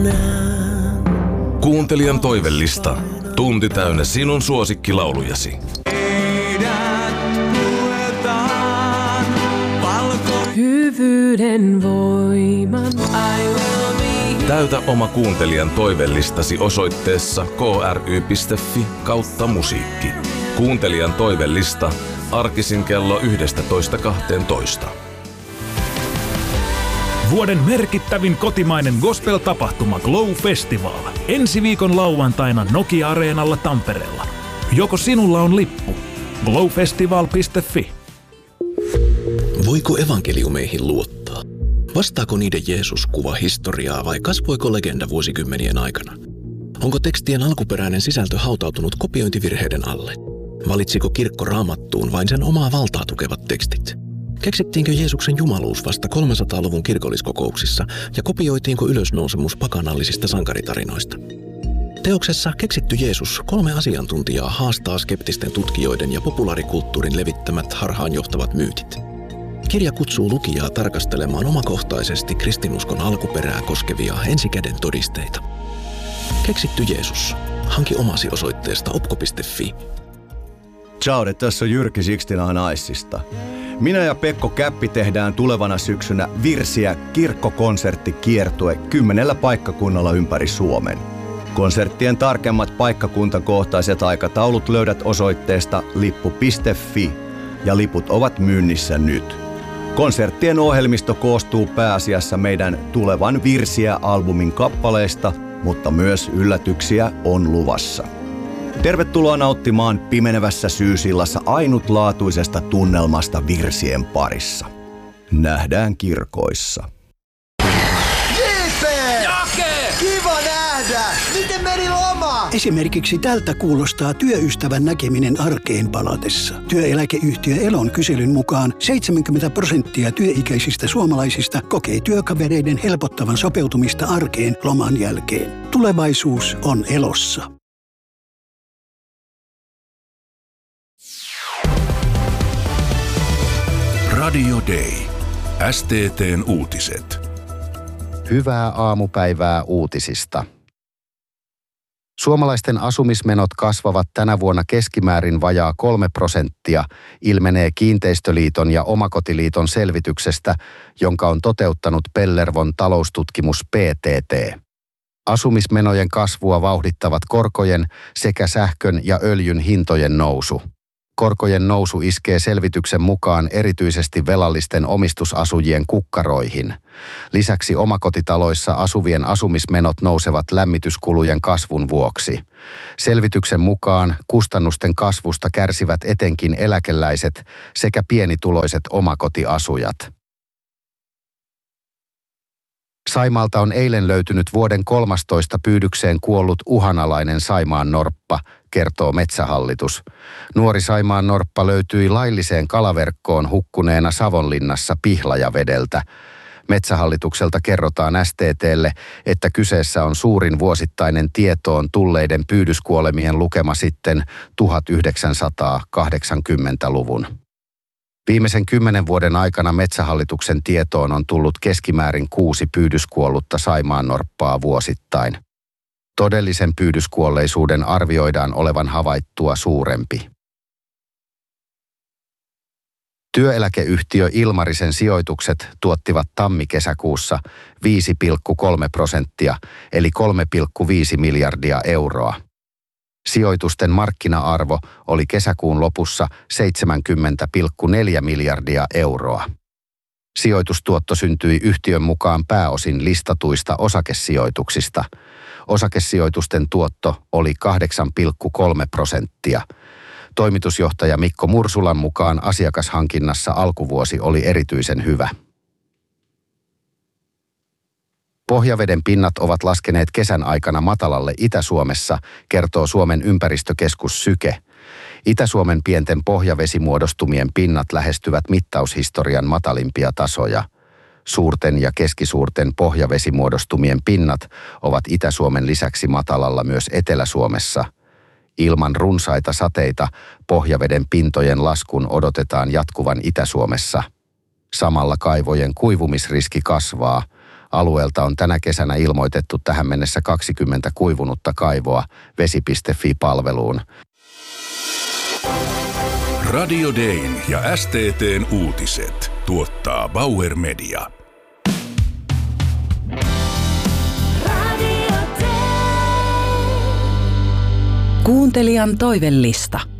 tänään. Kuuntelijan toivellista. Tunti täynnä sinun suosikkilaulujasi. Hyvyyden voiman. Täytä oma kuuntelijan toivellistasi osoitteessa kry.fi/musiikki. Kuuntelijan toivellista arkisin kello 11:12. Vuoden merkittävin kotimainen gospel-tapahtuma Glow Festival. Ensi viikon lauantaina Nokia-areenalla Tampereella. Joko sinulla on lippu? glowfestival.fi. Voiko evankeliumeihin luottaa? Vastaako niiden Jeesus kuva historiaa vai kasvoiko legenda vuosikymmenien aikana? Onko tekstien alkuperäinen sisältö hautautunut kopiointivirheiden alle? Valitsiko kirkko Raamattuun vain sen omaa valtaa tukevat tekstit? Keksittiinkö Jeesuksen jumaluus vasta 300-luvun kirkolliskokouksissa ja kopioitiinko ylösnousemus pakanallisista sankaritarinoista? Teoksessa Keksitty Jeesus 3 asiantuntijaa haastaa skeptisten tutkijoiden ja populaarikulttuurin levittämät harhaanjohtavat myytit. Kirja kutsuu lukijaa tarkastelemaan omakohtaisesti kristinuskon alkuperää koskevia ensikäden todisteita. Keksitty Jeesus. Hanki omasi osoitteesta opko.fi. Ciao, tässä on Jyrki Sixtina Naissista. Minä ja Pekko Käppi tehdään tulevana syksynä Virsiä kirkkokonserttikiertue 10 paikkakunnalla ympäri Suomen. Konserttien tarkemmat paikkakuntakohtaiset aikataulut löydät osoitteesta lippu.fi ja liput ovat myynnissä nyt. Konserttien ohjelmisto koostuu pääasiassa meidän tulevan Virsiä-albumin kappaleista, mutta myös yllätyksiä on luvassa. Tervetuloa nauttimaan pimenevässä syysillassa ainutlaatuisesta tunnelmasta virsien parissa. Nähdään kirkoissa. J.P. Jake! Kiva nähdä! Miten meni loma? Esimerkiksi tältä kuulostaa työystävän näkeminen arkeen palatessa. Työeläkeyhtiö Elon kyselyn mukaan 70% työikäisistä suomalaisista kokee työkavereiden helpottavan sopeutumista arkeen loman jälkeen. Tulevaisuus on Elossa. Radio Day. STT:n uutiset. Hyvää aamupäivää uutisista. Suomalaisten asumismenot kasvavat tänä vuonna keskimäärin vajaa 3%, ilmenee Kiinteistöliiton ja Omakotiliiton selvityksestä, jonka on toteuttanut Pellervon taloustutkimus PTT. Asumismenojen kasvua vauhdittavat korkojen sekä sähkön ja öljyn hintojen nousu. Korkojen nousu iskee selvityksen mukaan erityisesti velallisten omistusasujien kukkaroihin. Lisäksi omakotitaloissa asuvien asumismenot nousevat lämmityskulujen kasvun vuoksi. Selvityksen mukaan kustannusten kasvusta kärsivät etenkin eläkeläiset sekä pienituloiset omakotiasujat. Saimaalta on eilen löytynyt vuoden 13 pyydykseen kuollut uhanalainen saimaannorppa, kertoo Metsähallitus. Nuori saimaannorppa löytyi lailliseen kalaverkkoon hukkuneena Savonlinnassa Pihlajavedeltä. Metsähallitukselta kerrotaan STT:lle, että kyseessä on suurin vuosittainen tietoon tulleiden pyydyskuolemien lukema sitten 1980-luvun. Viimeisen 10 vuoden aikana Metsähallituksen tietoon on tullut keskimäärin 6 pyydyskuollutta saimaannorppaa vuosittain. Todellisen pyydyskuolleisuuden arvioidaan olevan havaittua suurempi. Työeläkeyhtiö Ilmarisen sijoitukset tuottivat tammi-kesäkuussa 5,3%, eli 3,5 miljardia euroa. Sijoitusten markkina-arvo oli kesäkuun lopussa 70,4 miljardia euroa. Sijoitustuotto syntyi yhtiön mukaan pääosin listatuista osakesijoituksista. Osakesijoitusten tuotto oli 8,3%. Toimitusjohtaja Mikko Mursulan mukaan asiakashankinnassa alkuvuosi oli erityisen hyvä. Pohjaveden pinnat ovat laskeneet kesän aikana matalalle Itä-Suomessa, kertoo Suomen ympäristökeskus Syke. Itä-Suomen pienten pohjavesimuodostumien pinnat lähestyvät mittaushistorian matalimpia tasoja. Suurten ja keskisuurten pohjavesimuodostumien pinnat ovat Itä-Suomen lisäksi matalalla myös Etelä-Suomessa. Ilman runsaita sateita pohjaveden pintojen laskun odotetaan jatkuvan Itä-Suomessa. Samalla kaivojen kuivumisriski kasvaa. Alueelta on tänä kesänä ilmoitettu tähän mennessä 20 kuivunutta kaivoa vesi.fi-palveluun. Radio Dayn ja STT:n uutiset tuottaa Bauer Media. Kuuntelijan toivellista.